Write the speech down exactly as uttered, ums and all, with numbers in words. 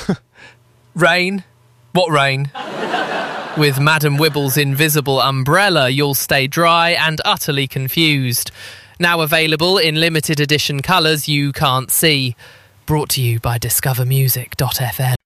Rain? What rain? With Madam Wibble's invisible umbrella, you'll stay dry and utterly confused. Now available in limited edition colours you can't see. Brought to you by discover music dot f m.